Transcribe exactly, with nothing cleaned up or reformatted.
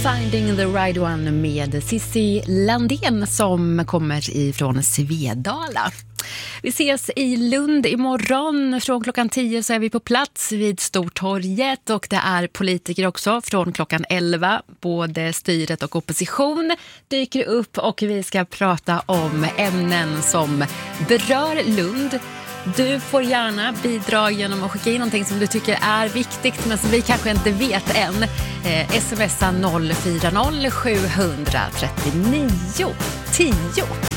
Finding the right one med Cissi Landén som kommer ifrån Svedala. Vi ses i Lund imorgon. Från klockan tio så är vi på plats vid Stortorget och det är politiker också från klockan elva. Både styret och opposition dyker upp och vi ska prata om ämnen som berör Lund. Du får gärna bidra genom att skicka in någonting som du tycker är viktigt men som vi kanske inte vet än. Eh, smsa noll fyra noll sju tre nio tio.